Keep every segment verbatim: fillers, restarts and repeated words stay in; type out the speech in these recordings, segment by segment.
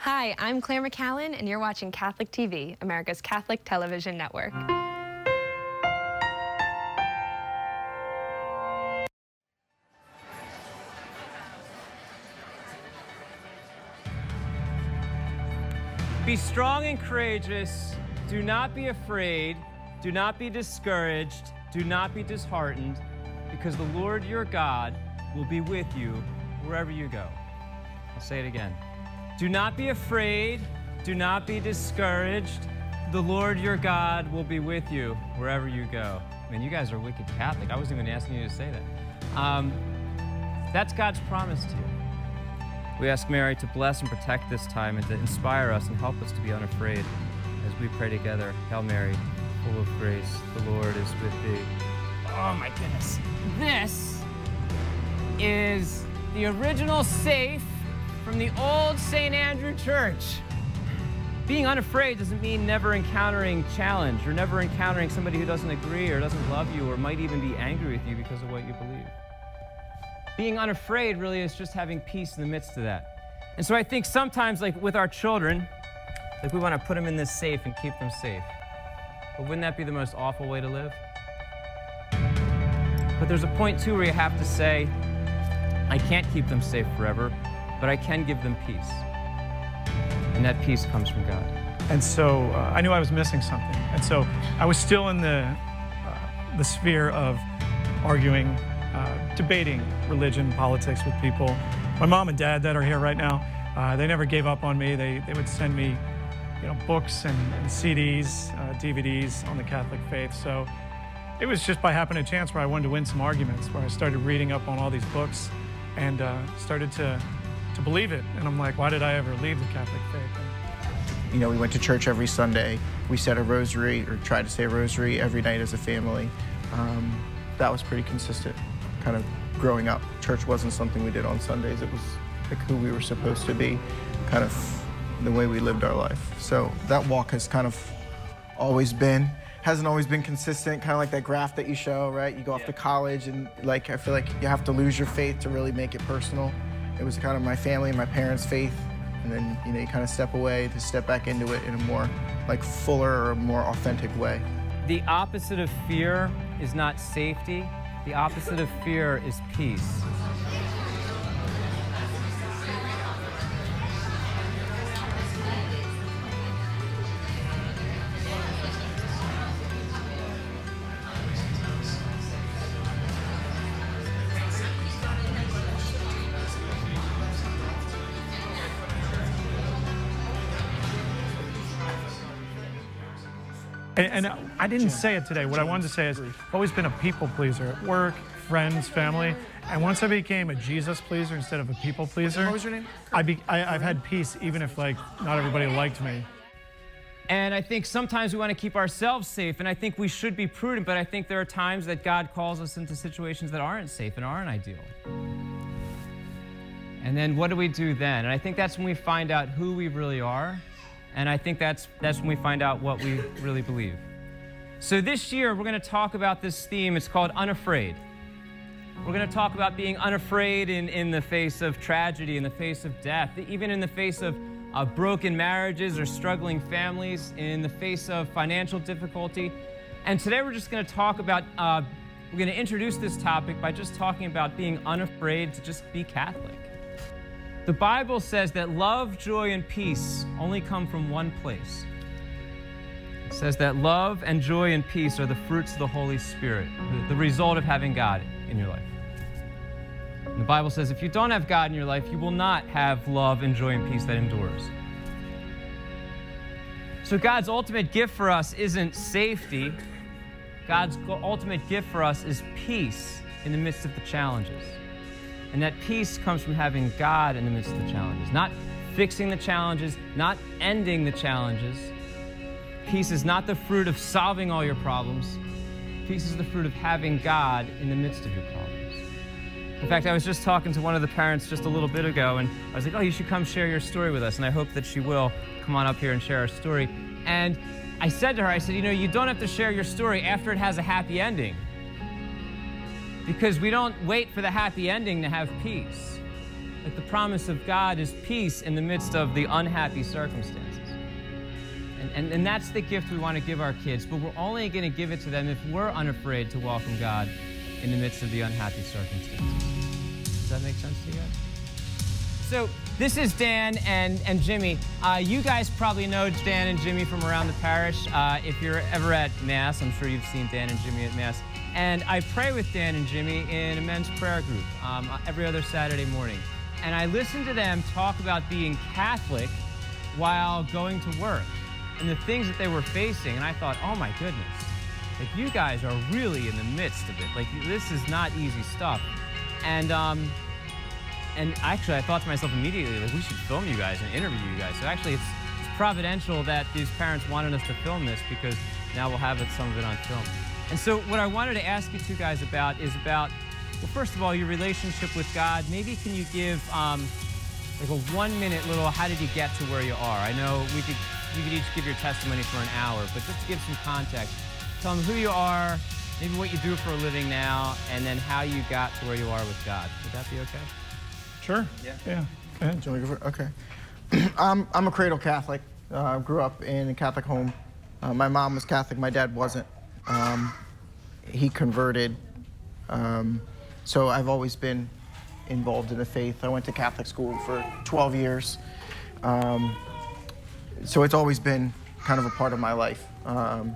Hi, I'm Claire McCallan, and you're watching Catholic T V, America's Catholic Television Network. Be strong and courageous. Do not be afraid. Do not be discouraged. Do not be disheartened, because the Lord your God will be with you wherever you go. I'll say it again. Do not be afraid. Do not be discouraged. The Lord your God will be with you wherever you go. Man, you guys are wicked Catholic. I wasn't even asking you to say that. Um, that's God's promise to you. We ask Mary to bless and protect this time and to inspire us and help us to be unafraid as we pray together. Hail Mary, full of grace, the Lord is with thee. Oh my goodness. This is the original safe from the old Saint Andrew Church. Being unafraid doesn't mean never encountering challenge or never encountering somebody who doesn't agree or doesn't love you or might even be angry with you because of what you believe. Being unafraid really is just having peace in the midst of that. And so I think sometimes, like with our children, like we want to put them in this safe and keep them safe. But wouldn't that be the most awful way to live? But there's a point too where you have to say, I can't keep them safe forever, but I can give them peace. And that peace comes from God. And so uh, I knew I was missing something. And so I was still in the, uh, the sphere of arguing, uh, debating religion, politics with people. My mom and dad that are here right now, uh, they never gave up on me. They, they would send me you know, books and, and C Ds, uh, D V Ds on the Catholic faith. So it was just by happen and chance where I wanted to win some arguments, where I started reading up on all these books and uh, started to to believe it. And I'm like, why did I ever leave the Catholic faith? You know, we went to church every Sunday. We said a rosary, or tried to say a rosary every night as a family. Um, that was pretty consistent, kind of growing up. Church wasn't something we did on Sundays. It was like who we were supposed to be, kind of the way we lived our life. So that walk has kind of always been, hasn't always been consistent, kind of like that graph that you show, right? You go off Yeah. to college and like, I feel like you have to lose your faith to really make it personal. It was kind of my family and my parents' faith, and then you know you kind of step away to step back into it in a more like fuller or more authentic way. The opposite of fear is not safety. The opposite of fear is peace. And, and I didn't say it today. What I wanted to say is I've always been a people pleaser at work, friends, family. And once I became a Jesus pleaser instead of a people pleaser, What was your name? I be, I, I've had peace even if like not everybody liked me. And I think sometimes we want to keep ourselves safe, and I think we should be prudent, but I think there are times that God calls us into situations that aren't safe and aren't ideal. And then what do we do then? And I think that's when we find out who we really are. And I think that's, that's when we find out what we really believe. So this year, we're going to talk about this theme. It's called Unafraid. We're going to talk about being unafraid in, in the face of tragedy, in the face of death, even in the face of uh, broken marriages or struggling families, in the face of financial difficulty. And today, we're just going to talk about, uh, we're going to introduce this topic by just talking about being unafraid to just be Catholic. The Bible says that love, joy, and peace only come from one place. It says that love and joy and peace are the fruits of the Holy Spirit, the, the result of having God in your life. And the Bible says if you don't have God in your life, you will not have love and joy and peace that endures. So God's ultimate gift for us isn't safety. God's ultimate gift for us is peace in the midst of the challenges. And that peace comes from having God in the midst of the challenges, not fixing the challenges, not ending the challenges. Peace is not the fruit of solving all your problems. Peace is the fruit of having God in the midst of your problems. In fact, I was just talking to one of the parents just a little bit ago, and I was like, oh, you should come share your story with us. And I hope that she will come on up here and share her story. And I said to her, I said, you know, you don't have to share your story after it has a happy ending. Because we don't wait for the happy ending to have peace. Like the promise of God is peace in the midst of the unhappy circumstances. And, and, and that's the gift we want to give our kids, but we're only going to give it to them if we're unafraid to welcome God in the midst of the unhappy circumstances. Does that make sense to you guys? So this is Dan and, and Jimmy. Uh, you guys probably know Dan and Jimmy from around the parish. Uh, if you're ever at Mass, I'm sure you've seen Dan and Jimmy at Mass. And I pray with Dan and Jimmy in a men's prayer group um, every other Saturday morning. And I listen to them talk about being Catholic while going to work and the things that they were facing. And I thought, oh my goodness, like you guys are really in the midst of it. Like this is not easy stuff. And um, and actually I thought to myself immediately, like we should film you guys and interview you guys. So actually it's, it's providential that these parents wanted us to film this because now we'll have it, some of it on film. And so what I wanted to ask you two guys about is about, well, first of all, your relationship with God. Maybe can you give um, like a one-minute little, how did you get to where you are? I know we could, you could each give your testimony for an hour, but just to give some context, tell them who you are, maybe what you do for a living now, and then how you got to where you are with God. Would that be okay? Sure. Yeah. Yeah. Go ahead. Do you want me to go for it? Okay. I'm, I'm a cradle Catholic. I uh, grew up in a Catholic home. Uh, my mom was Catholic, my dad wasn't. Um, he converted. Um, so I've always been involved in the faith. I went to Catholic school for twelve years. Um, so it's always been kind of a part of my life. Um,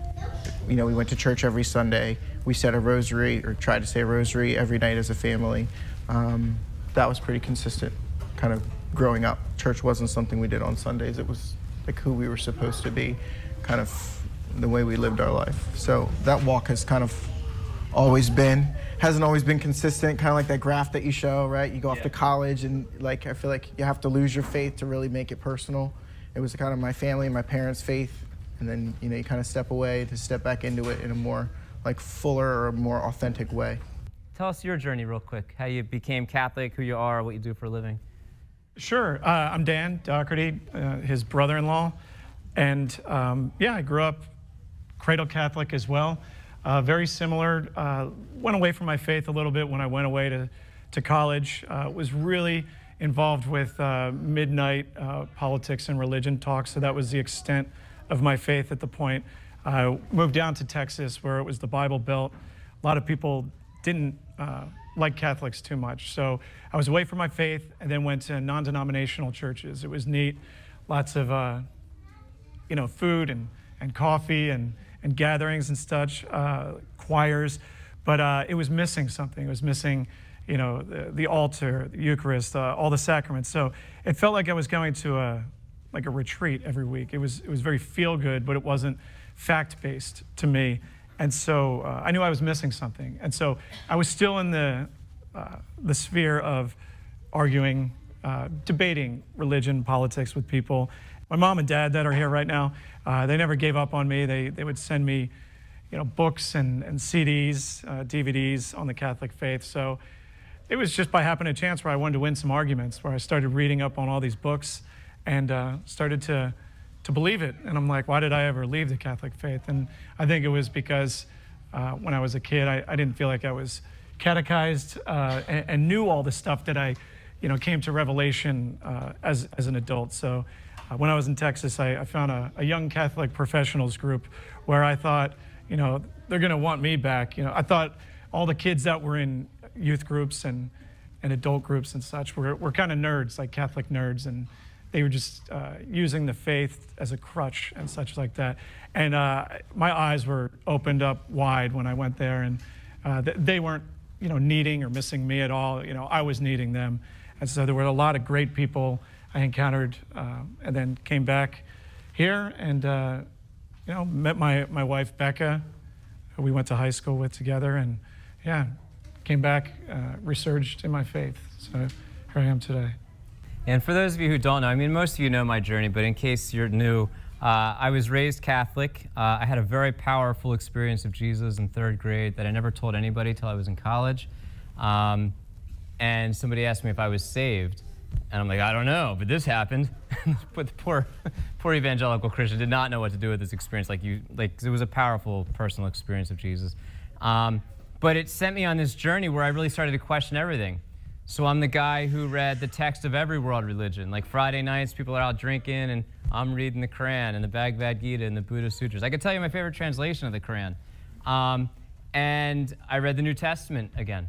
you know, we went to church every Sunday. We said a rosary, or tried to say a rosary every night as a family. Um, that was pretty consistent, kind of growing up. Church wasn't something we did on Sundays. It was like who we were supposed to be, kind of the way we lived our life. So that walk has kind of always been, hasn't always been consistent, kind of like that graph that you show, right? You go off Yeah. to college and like, I feel like you have to lose your faith to really make it personal. It was kind of my family and my parents' faith, and then, you know, you kind of step away to step back into it in a more like fuller or more authentic way. Tell us your journey real quick, how you became Catholic, who you are, what you do for a living. Sure. Uh, I'm Dan Doherty, uh, his brother-in-law. And um, yeah, I grew up cradle Catholic as well. Uh, very similar. Uh, went away from my faith a little bit when I went away to, to college. Uh, was really involved with uh, midnight uh, politics and religion talks. So that was the extent of my faith at the point. I moved down to Texas where it was the Bible Belt. A lot of people didn't uh, like Catholics too much. So I was away from my faith and then went to non-denominational churches. It was neat. Lots of, uh, you know, food and, and coffee and, and gatherings and such, uh, choirs. But uh, it was missing something. It was missing, you know, the, the altar, the Eucharist, uh, all the sacraments. So it felt like I was going to a, like a retreat every week. It was, it was very feel-good, but it wasn't fact-based to me. And so uh, I knew I was missing something. And so I was still in the, uh, the sphere of arguing, uh, debating religion, politics with people. My mom and dad that are here right now, uh, they never gave up on me. They, they would send me, you know, books and, and C Ds, uh, D V Ds on the Catholic faith. So it was just by happen a chance where I wanted to win some arguments, where I started reading up on all these books and uh, started to to believe it. And I'm like, why did I ever leave the Catholic faith? And I think it was because uh, when I was a kid, I, I didn't feel like I was catechized uh, and, and knew all the stuff that I, you know, came to revelation uh, as, as an adult. So uh, when I was in Texas, I, I found a, a young Catholic professionals group where I thought, you know, they're gonna want me back. You know, I thought all the kids that were in youth groups and, and adult groups and such were, were kind of nerds, like Catholic nerds, and they were just uh, using the faith as a crutch and such like that. And uh, my eyes were opened up wide when I went there, and uh, th- they weren't, you know, needing or missing me at all. You know, I was needing them. And so there were a lot of great people I encountered, uh, and then came back here and, uh, you know, met my, my wife, Becca, who we went to high school with together, and yeah, came back, uh, resurged in my faith. So here I am today. And for those of you who don't know, I mean, most of you know my journey, but in case you're new, uh, I was raised Catholic. Uh, I had a very powerful experience of Jesus in third grade that I never told anybody till I was in college. Um, and somebody asked me if I was saved. And I'm like, I don't know, but this happened. But the poor, poor evangelical Christian did not know what to do with this experience. Like you, like it was a powerful personal experience of Jesus. Um, but it sent me on this journey where I really started to question everything. So I'm the guy who read the text of every world religion. Like Friday nights, people are out drinking, and I'm reading the Quran and the Bhagavad Gita and the Buddha Sutras. I could tell you my favorite translation of the Quran. Um, and I read the New Testament again.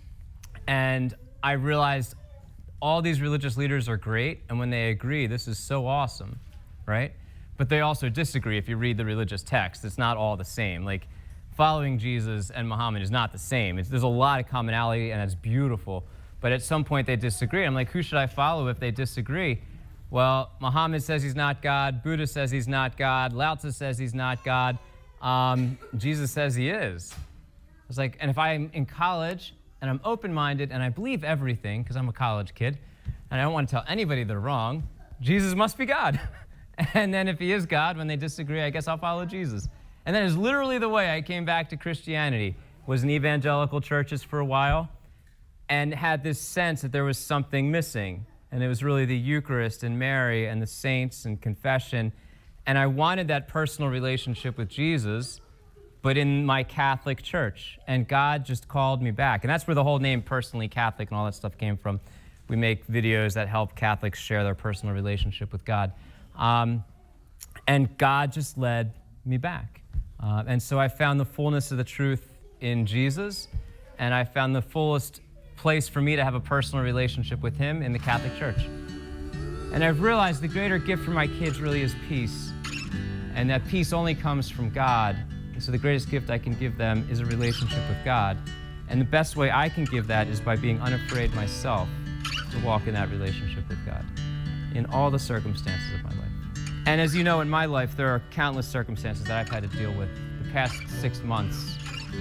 And I realized all these religious leaders are great, and when they agree, this is so awesome, right? But they also disagree if you read the religious text. It's not all the same. Like, following Jesus and Muhammad is not the same. It's, there's a lot of commonality, and it's beautiful. But at some point, they disagree. I'm like, who should I follow if they disagree? Well, Muhammad says he's not God. Buddha says he's not God. Lao Tzu says he's not God. Um, Jesus says he is. I was like, and if I'm in college, and I'm open-minded, and I believe everything, because I'm a college kid, and I don't want to tell anybody they're wrong, Jesus must be God. And then if he is God, when they disagree, I guess I'll follow Jesus. And that is literally the way I came back to Christianity. Was in evangelical churches for a while, and had this sense that there was something missing. And it was really the Eucharist and Mary and the saints and confession. And I wanted that personal relationship with Jesus, but in my Catholic church. And God just called me back. And that's where the whole name Personally Catholic and all that stuff came from. We make videos that help Catholics share their personal relationship with God. Um, and God just led me back. Uh, and so I found the fullness of the truth in Jesus, and I found the fullest place for me to have a personal relationship with him in the Catholic Church. And I've realized the greater gift for my kids really is peace, and that peace only comes from God. And so the greatest gift I can give them is a relationship with God. And the best way I can give that is by being unafraid myself to walk in that relationship with God in all the circumstances of my life. And as you know, in my life, there are countless circumstances that I've had to deal with. The past six months,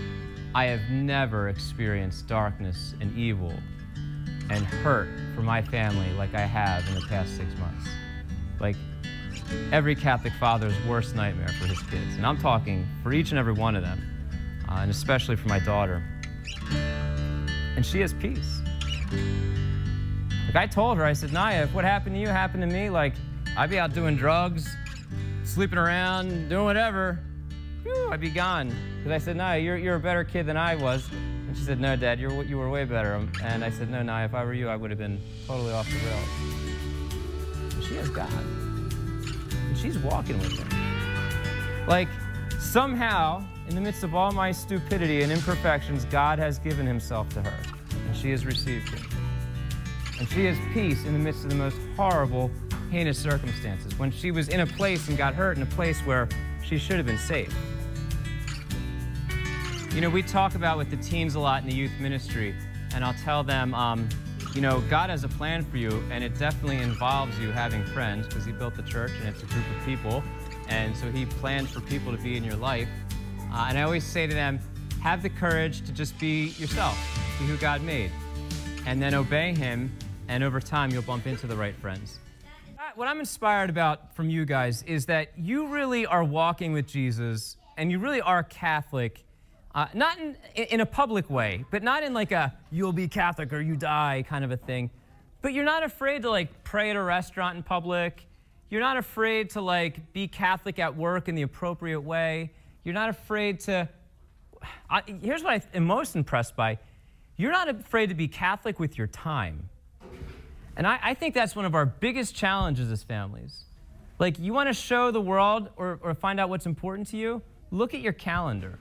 I have never experienced darkness and evil and hurt for my family like I have in the past six months. Like every Catholic father's worst nightmare for his kids. And I'm talking for each and every one of them, uh, and especially for my daughter. And she has peace. Like I told her, I said, Naya, if what happened to you happened to me, like I'd be out doing drugs, sleeping around, doing whatever, whew, I'd be gone. Because I said, Naya, you're, you're a better kid than I was. And she said, no, Dad, you're, you were way better. And I said, no, Naya, if I were you, I would have been totally off the rails. And she has God. And she's walking with him. Like, somehow, in the midst of all my stupidity and imperfections, God has given himself to her. And she has received him. And she has peace in the midst of the most horrible, heinous circumstances. When she was in a place and got hurt in a place where she should have been safe. You know, we talk about with the teens a lot in the youth ministry, and I'll tell them, um, you know, God has a plan for you, and it definitely involves you having friends, because he built the church, and it's a group of people, and so he planned for people to be in your life. Uh, and I always say to them, have the courage to just be yourself, be who God made, and then obey him, and over time, you'll bump into the right friends. What I'm inspired about from you guys is that you really are walking with Jesus, and you really are Catholic, uh, not in, in a public way, but not in like a you'll be Catholic or you die kind of a thing. But you're not afraid to like pray at a restaurant in public. You're not afraid to like be Catholic at work in the appropriate way. You're not afraid to, I, here's what I am most impressed by. You're not afraid to be Catholic with your time. And I, I think that's one of our biggest challenges as families. Like, you want to show the world or, or find out what's important to you? Look at your calendar.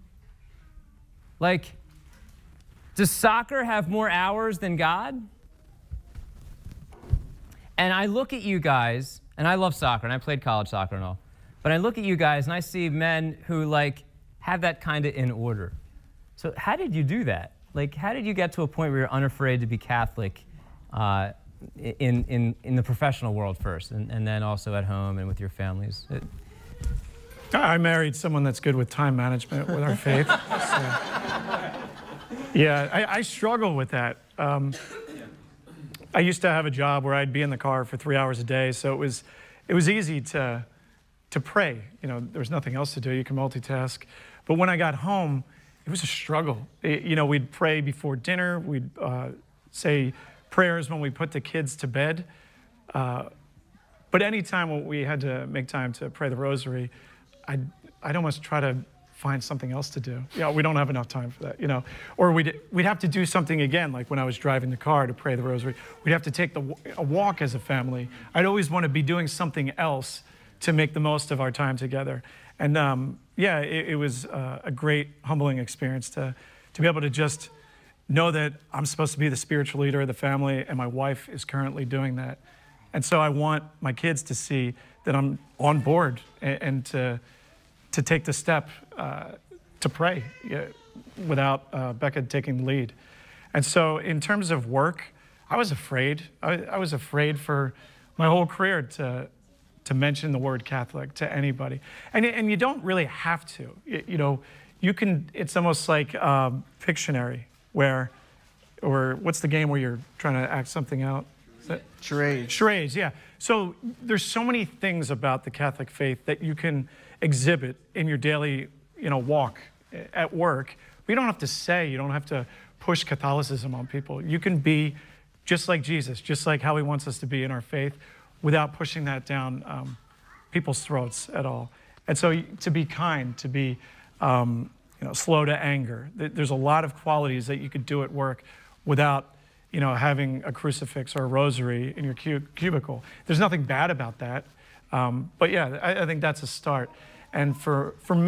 Like, does soccer have more hours than God? And I look at you guys, and I love soccer, and I played college soccer and all, but I look at you guys, and I see men who, like, have that kind of in order. So how did you do that? Like, how did you get to a point where you're unafraid to be Catholic uh, in, in, in the professional world first, and, and then also at home and with your families? It, I married someone that's good with time management with our faith. So, yeah, I, I struggle with that. Um, I used to have a job where I'd be in the car for three hours a day, so it was, it was easy to, to pray. You know, there was nothing else to do. You can multitask. But when I got home, it was a struggle. It, you know, we'd pray before dinner. We'd uh, say prayers when we put the kids to bed. Uh, but anytime we had to make time to pray the rosary, I'd, I'd almost try to find something else to do. Yeah, we don't have enough time for that, you know. Or we'd, we'd have to do something again, like when I was driving the car to pray the rosary. We'd have to take the, a walk as a family. I'd always want to be doing something else to make the most of our time together. And um, yeah, it, it was uh, a great, humbling experience to, to be able to just know that I'm supposed to be the spiritual leader of the family, and my wife is currently doing that. And so I want my kids to see that I'm on board and, and to, to take the step uh, to pray yeah, without uh, Becca taking the lead. And so in terms of work, I was afraid. I, I was afraid for my whole career to, to mention the word Catholic to anybody. And, and you don't really have to. You, you know, you can, it's almost like um, Pictionary, where, or what's the game where you're trying to act something out? Is that? Charades. Charades, yeah. So there's so many things about the Catholic faith that you can exhibit in your daily, you know, walk at work. But you don't have to say, you don't have to push Catholicism on people. You can be just like Jesus, just like how he wants us to be in our faith, without pushing that down um, people's throats at all. And so to be kind, to be um, you know, slow to anger. There's a lot of qualities that you could do at work without, you know, having a crucifix or a rosary in your cu- cubicle. There's nothing bad about that. Um, but yeah, I, I think that's a start. And for, for me,